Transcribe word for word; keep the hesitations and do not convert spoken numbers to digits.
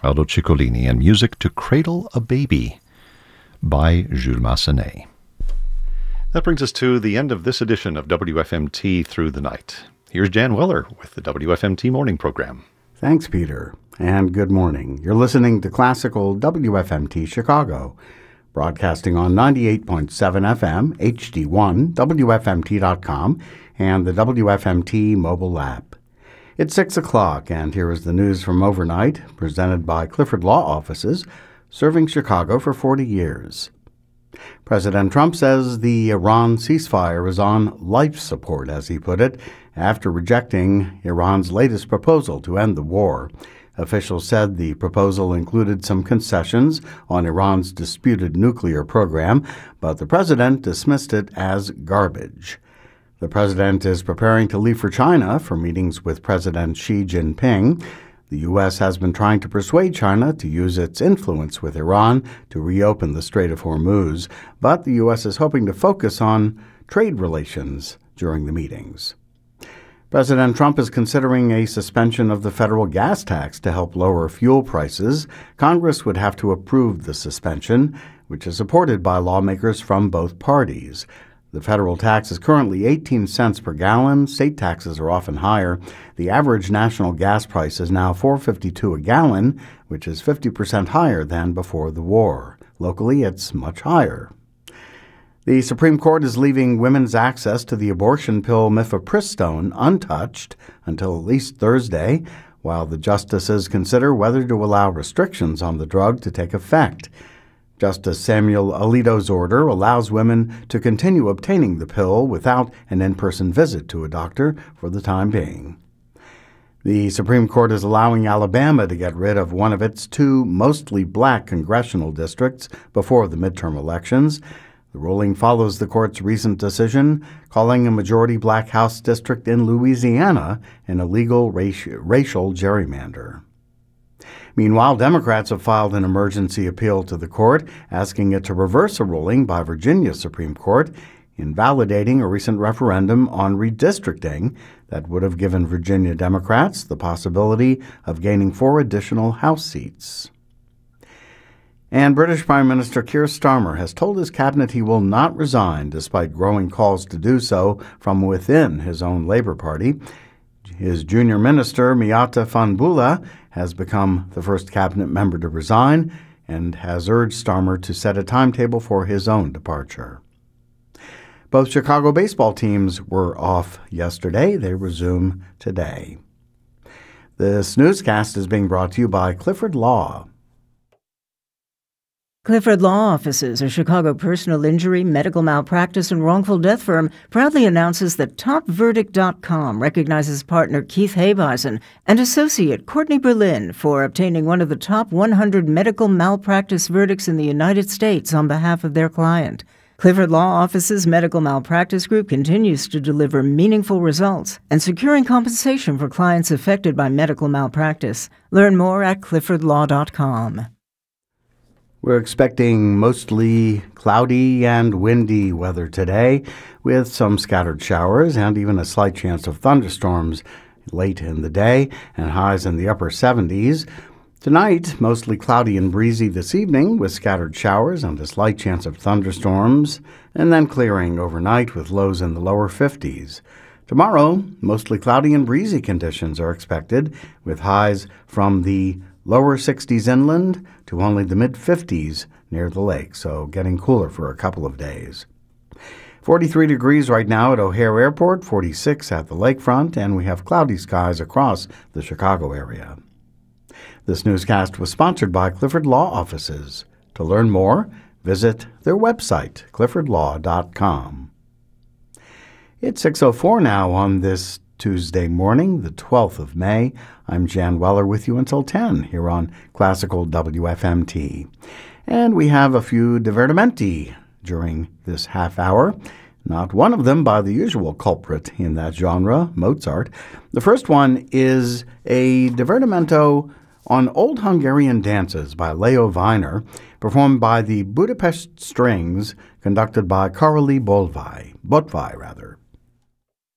Aldo Ciccolini, and music to Cradle a Baby by Jules Massenet. That brings us to the end of this edition of W F M T Through the Night. Here's Jan Weller with the W F M T Morning Program. Thanks, Peter, and good morning. You're listening to Classical W F M T Chicago, broadcasting on ninety-eight point seven F M, H D one, W F M T dot com, and the W F M T mobile app. It's six o'clock, and here is the news from overnight, presented by Clifford Law Offices, serving Chicago for forty years. President Trump says the Iran ceasefire is on life support, as he put it, after rejecting Iran's latest proposal to end the war. Officials said the proposal included some concessions on Iran's disputed nuclear program, but the president dismissed it as garbage. The president is preparing to leave for China for meetings with President Xi Jinping. The U S has been trying to persuade China to use its influence with Iran to reopen the Strait of Hormuz, but the U S is hoping to focus on trade relations during the meetings. President Trump is considering a suspension of the federal gas tax to help lower fuel prices. Congress would have to approve the suspension, which is supported by lawmakers from both parties. The federal tax is currently eighteen cents per gallon. State taxes are often higher. The average national gas price is now four dollars and fifty-two cents a gallon, which is fifty percent higher than before the war. Locally, it's much higher. The Supreme Court is leaving women's access to the abortion pill mifepristone untouched until at least Thursday, while the justices consider whether to allow restrictions on the drug to take effect. Justice Samuel Alito's order allows women to continue obtaining the pill without an in-person visit to a doctor for the time being. The Supreme Court is allowing Alabama to get rid of one of its two mostly black congressional districts before the midterm elections. The ruling follows the court's recent decision calling a majority black House district in Louisiana an illegal raci- racial gerrymander. Meanwhile, Democrats have filed an emergency appeal to the court, asking it to reverse a ruling by Virginia's Supreme Court invalidating a recent referendum on redistricting that would have given Virginia Democrats the possibility of gaining four additional House seats. And British Prime Minister Keir Starmer has told his cabinet he will not resign despite growing calls to do so from within his own Labour Party. His junior minister, Miatta Fahnbulleh, has become the first cabinet member to resign and has urged Starmer to set a timetable for his own departure. Both Chicago baseball teams were off yesterday. They resume today. This newscast is being brought to you by Clifford Law. Clifford Law Offices, a Chicago personal injury, medical malpractice, and wrongful death firm, proudly announces that Top Verdict dot com recognizes partner Keith Habeisen and associate Courtney Berlin for obtaining one of the top one hundred medical malpractice verdicts in the United States on behalf of their client. Clifford Law Offices' medical malpractice group continues to deliver meaningful results and securing compensation for clients affected by medical malpractice. Learn more at Clifford Law dot com. We're expecting mostly cloudy and windy weather today, with some scattered showers and even a slight chance of thunderstorms late in the day, and highs in the upper seventies. Tonight, mostly cloudy and breezy this evening, with scattered showers and a slight chance of thunderstorms, and then clearing overnight with lows in the lower fifties. Tomorrow, mostly cloudy and breezy conditions are expected, with highs from the lower sixties inland to only the mid-fifties near the lake, so getting cooler for a couple of days. forty-three degrees right now at O'Hare Airport, forty-six at the lakefront, and we have cloudy skies across the Chicago area. This newscast was sponsored by Clifford Law Offices. To learn more, visit their website, Clifford Law dot com. It's six oh four now on this Tuesday morning, the twelfth of May. I'm Jan Weller with you until ten here on Classical W F M T. And we have a few divertimenti during this half hour, not one of them by the usual culprit in that genre, Mozart. The first one is a divertimento on Old Hungarian Dances by Leo Weiner, performed by the Budapest Strings, conducted by Karoli Botvai, Botvai rather.